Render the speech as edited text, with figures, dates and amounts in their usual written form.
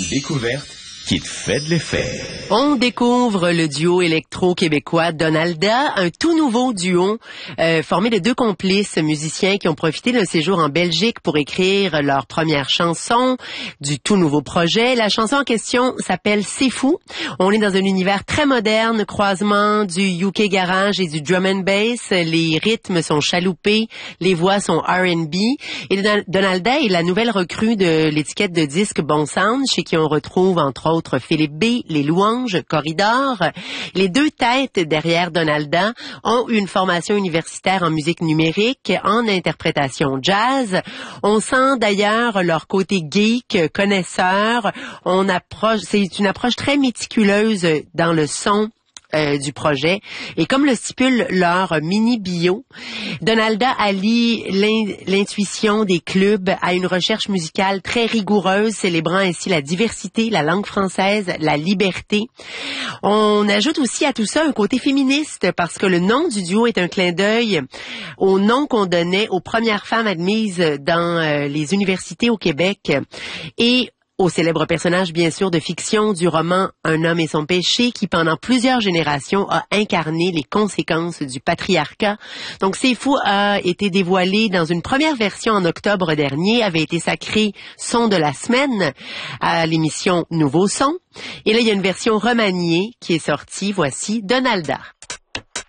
découverte qui te fait de l'effet. On découvre le duo électro-québécois Donalda, un tout nouveau duo formé de deux complices musiciens qui ont profité d'un séjour en Belgique pour écrire leur première chanson du tout nouveau projet. La chanson en question s'appelle C'est fou. On est dans un univers très moderne, croisement du UK garage et du drum and bass. Les rythmes sont chaloupés, les voix sont R&B. Et Donalda est la nouvelle recrue de l'étiquette de disque Bon Sound, chez qui on retrouve entre autres Philippe B, Les Louanges, Corridor. Les deux têtes derrière Donalda ont une formation universitaire en musique numérique, en interprétation jazz. On sent d'ailleurs leur côté geek, connaisseur. C'est une approche très méticuleuse dans le son du projet. Et comme le stipule leur mini-bio, Donalda allie l'intuition des clubs à une recherche musicale très rigoureuse, célébrant ainsi la diversité, la langue française, la liberté. On ajoute aussi à tout ça un côté féministe parce que le nom du duo est un clin d'œil au nom qu'on donnait aux premières femmes admises dans les universités au Québec et au célèbre personnage, bien sûr, de fiction du roman Un homme et son péché, qui pendant plusieurs générations a incarné les conséquences du patriarcat. Donc, C'est fou a été dévoilé dans une première version en octobre dernier, avait été sacré son de la semaine à l'émission Nouveau Son. Et là, il y a une version remaniée qui est sortie. Voici Donalda.